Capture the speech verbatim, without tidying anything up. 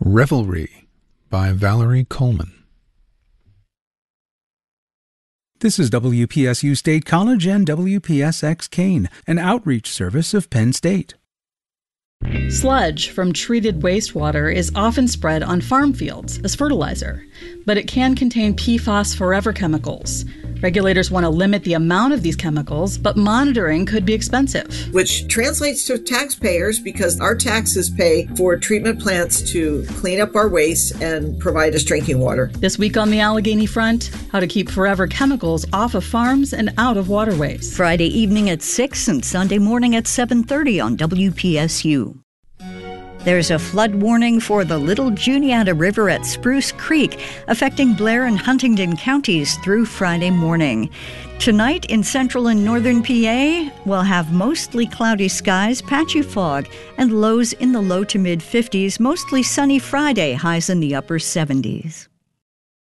Revelry by Valerie Coleman. This is W P S U State College and W P S X Kane, an outreach service of Penn State. Sludge from treated wastewater is often spread on farm fields as fertilizer, but it can contain P FAS forever chemicals. Regulators want to limit the amount of these chemicals, but monitoring could be expensive. Which translates to taxpayers because our taxes pay for treatment plants to clean up our waste and provide us drinking water. This week on the Allegheny Front, how to keep forever chemicals off of farms and out of waterways. Friday evening at six and Sunday morning at seven thirty on W P S U. There's a flood warning for the Little Juniata River at Spruce Creek, affecting Blair and Huntingdon counties through Friday morning. Tonight in central and northern P A, we'll have mostly cloudy skies, patchy fog, and lows in the low to mid fifties, mostly sunny Friday, highs in the upper seventies.